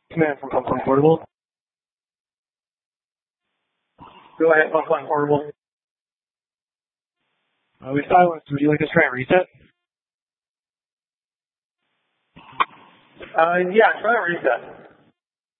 Command from Hong Kong Portable. Go ahead, Hong Kong Portable. We silenced. Would you like us to try and reset? Yeah, try and reset.